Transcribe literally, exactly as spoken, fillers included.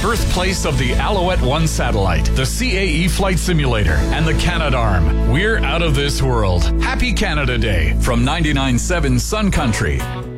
birthplace of the Alouette one satellite, the C A E flight simulator, and the Canadarm. We're out of this world. Happy Canada Day from ninety-nine point seven Sun Country.